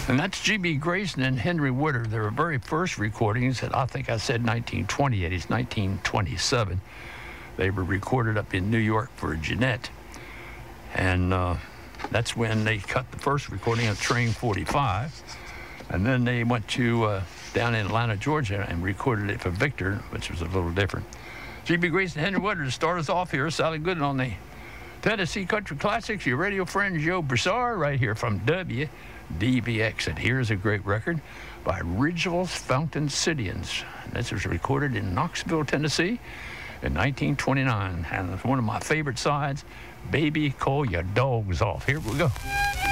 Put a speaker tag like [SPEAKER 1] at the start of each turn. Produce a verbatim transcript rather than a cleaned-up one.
[SPEAKER 1] And that's G B Grayson and Henry Woodard. Their very first recordings, that I think I said nineteen twenty-eight, it's nineteen twenty-seven. They were recorded up in New York for Jeanette. And uh, that's when they cut the first recording of Train forty-five. And then they went to uh, down in Atlanta, Georgia, and recorded it for Victor, which was a little different. G B Grayson and Henry Woodard to start us off here. Sally Gooden on the Tennessee Country Classics, your radio friend Joe Broussard, right here from W D V X. And here's a great record by Ridgeville's Fountain Cityans. This was recorded in Knoxville, Tennessee in nineteen twenty-nine. And it's one of my favorite sides, Baby Call Your Dogs Off. Here we go.